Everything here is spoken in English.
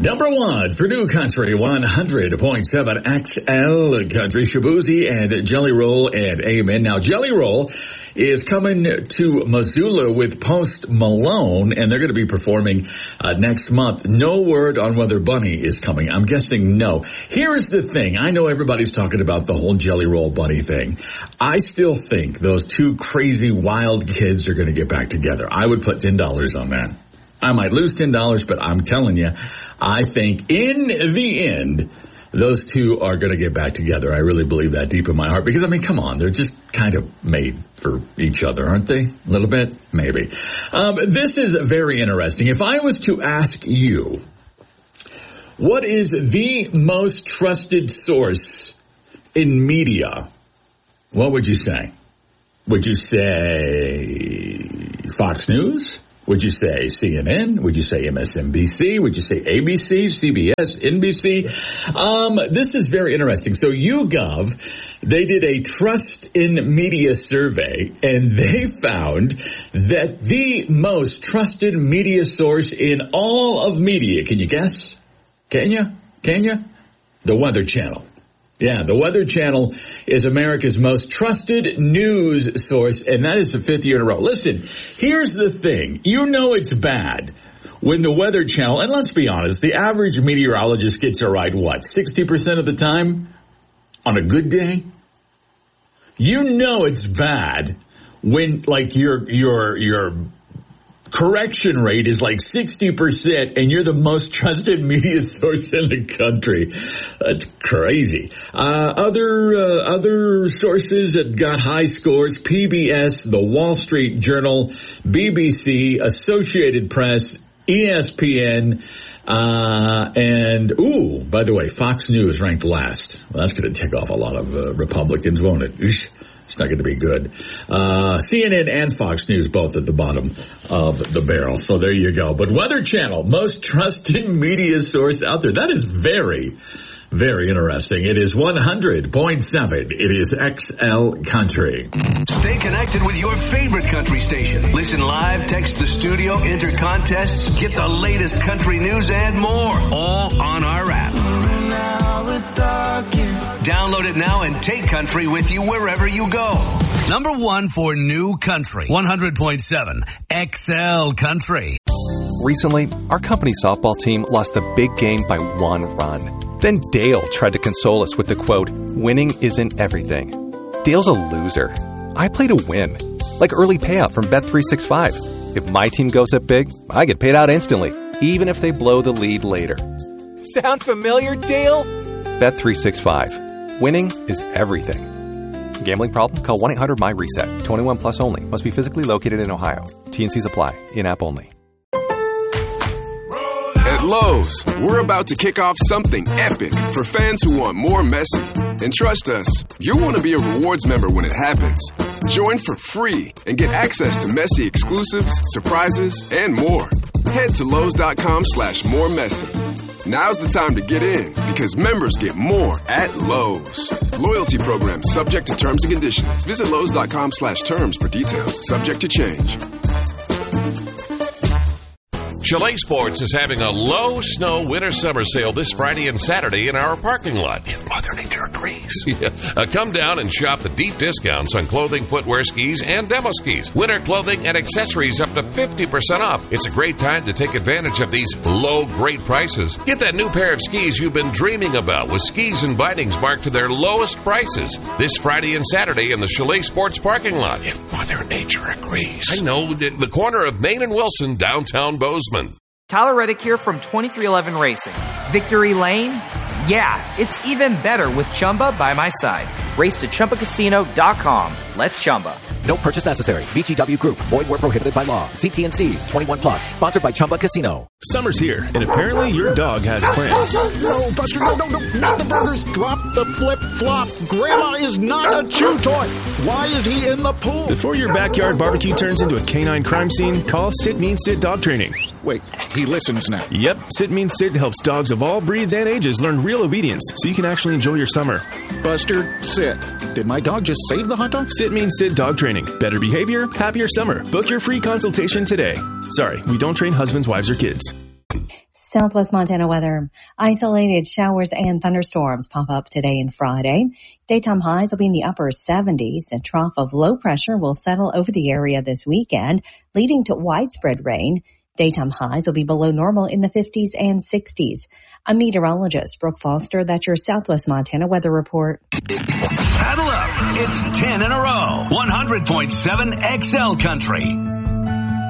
Number one for New Country 100.7 XL Country, Shaboozey and Jelly Roll and Amen. Now, Jelly Roll is coming to Missoula with Post Malone, and they're going to be performing next month. No word on whether Bunny is coming. I'm guessing no. Here's the thing. I know everybody's talking about the whole Jelly Roll Bunny thing. I still think those two crazy wild kids are going to get back together. I would put $10 on that. I might lose $10, but I'm telling you, I think in the end, those two are going to get back together. I really believe that deep in my heart because, I mean, come on, they're just kind of made for each other, aren't they? A little bit? Maybe. This is very interesting. If I was to ask you, what is the most trusted source in media, what would you say? Would you say Fox News? Would you say CNN? Would you say MSNBC? Would you say ABC, CBS, NBC? This is very interesting. So YouGov, they did a trust in media survey, and they found that the most trusted media source in all of media, can you guess? Can you? The Weather Channel. Yeah, the Weather Channel is America's most trusted news source, and that is the 5th year in a row. Listen, here's the thing. You know it's bad when the Weather Channel, and let's be honest, the average meteorologist gets it right, 60% of the time on a good day? You know it's bad when, your correction rate is 60% and you're the most trusted media source in the country. That's crazy. Other sources that got high scores: PBS, The Wall Street Journal, BBC, Associated Press, ESPN, and by the way, Fox News ranked last. Well, that's going to tick off a lot of Republicans, won't it? It's not going to be good. CNN and Fox News both at the bottom of the barrel. So there you go. But Weather Channel, most trusted media source out there. That is very, very interesting. It is 100.7. It is XL Country. Stay connected with your favorite country station. Listen live, text the studio, enter contests, get the latest country news and more. All on our app. Download it now and take country with you wherever you go. Number one for New Country 100.7 XL Country. Recently, our company softball team lost the big game by 1 run. Then Dale tried to console us with the quote, "Winning isn't everything." Dale's a loser. I play to win, like early payout from Bet365. If my team goes up big, I get paid out instantly, even if they blow the lead later. Sound familiar, Dale? Bet365. Winning is everything. Gambling problem? Call 1-800-MY-RESET. 21 plus only. Must be physically located in Ohio. T&Cs apply. In-app only. At Lowe's, we're about to kick off something epic for fans who want more Messi. And trust us, you'll want to be a rewards member when it happens. Join for free and get access to Messi exclusives, surprises, and more. Head to Lowe's.com/moremessy. Now's the time to get in because members get more at Lowe's. Loyalty program subject to terms and conditions. Visit Lowe's.com/terms for details. Subject to change. Chalet Sports is having a low snow winter summer sale this Friday and Saturday in our parking lot. If Mother Nature agrees. Come down and shop the deep discounts on clothing, footwear, skis, and demo skis. Winter clothing and accessories up to 50% off. It's a great time to take advantage of these low, great prices. Get that new pair of skis you've been dreaming about with skis and bindings marked to their lowest prices. This Friday and Saturday in the Chalet Sports parking lot. If Mother Nature agrees. I know, the corner of Main and Wilson, downtown Bozeman. Tyler Reddick here from 2311 Racing. Victory Lane? Yeah, it's even better with Chumba by my side. Race to ChumbaCasino.com. Let's Chumba. No purchase necessary. VGW Group. Void where prohibited by law. See T&Cs. 21 plus. Sponsored by Chumba Casino. Summer's here, and apparently your dog has plans. No, Buster, no, not the burgers. Drop the flip-flop. Grandma is not a chew toy. Why is he in the pool? Before your backyard barbecue turns into a canine crime scene, call Sit Means Sit Dog Training. Wait, he listens now. Yep, Sit Means Sit helps dogs of all breeds and ages learn real obedience so you can actually enjoy your summer. Buster, sit. Did my dog just save the hot dog? Sit Means Sit Dog Training. Better behavior, happier summer. Book your free consultation today. Sorry, we don't train husbands, wives, or kids. Southwest Montana weather. Isolated showers and thunderstorms pop up today and Friday. Daytime highs will be in the upper 70s. A trough of low pressure will settle over the area this weekend, leading to widespread rain. Daytime highs will be below normal in the 50s and 60s. I'm meteorologist Brooke Foster. That's your Southwest Montana weather report. Saddle up. It's 10 in a row. 100.7 XL Country.